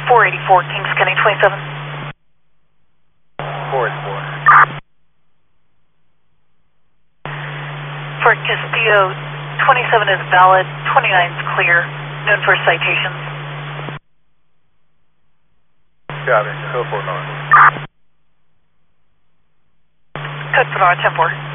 484, Kings County 27. 484. For Castillo, 27 is valid, 29 is clear. Known for citations. Copy, code 4 north. Code for 10-4.